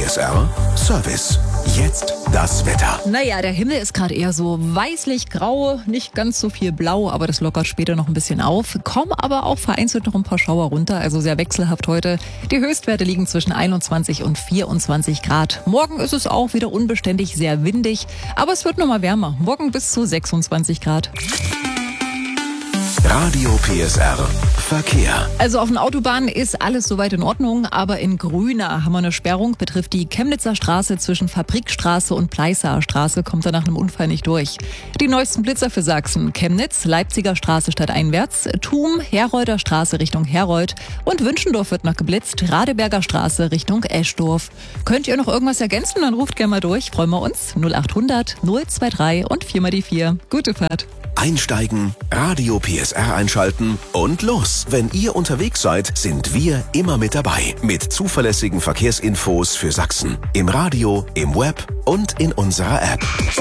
PSR Service. Jetzt das Wetter. Naja, der Himmel ist gerade eher so weißlich-grau, nicht ganz so viel blau, aber das lockert später noch ein bisschen auf. Kommen aber auch vereinzelt noch ein paar Schauer runter, also sehr wechselhaft heute. Die Höchstwerte liegen zwischen 21 und 24 Grad. Morgen ist es auch wieder unbeständig sehr windig, aber es wird noch mal wärmer. Morgen bis zu 26 Grad. Radio PSR Verkehr. Also auf den Autobahnen ist alles soweit in Ordnung, aber in Grüna haben wir eine Sperrung, betrifft die Chemnitzer Straße zwischen Fabrikstraße und Pleißer Straße, kommt da nach einem Unfall nicht durch. Die neuesten Blitzer für Sachsen: Chemnitz, Leipziger Straße stadteinwärts, Thum, Herolder Straße Richtung Herold und Wünschendorf wird noch geblitzt, Radeberger Straße Richtung Eschdorf. Könnt ihr noch irgendwas ergänzen, dann ruft gerne mal durch, freuen wir uns. 0800 023 und 4 mal die 4. Gute Fahrt. Einsteigen, Radio PSR einschalten und los. Wenn ihr unterwegs seid, sind wir immer mit dabei. Mit zuverlässigen Verkehrsinfos für Sachsen. Im Radio, im Web und in unserer App.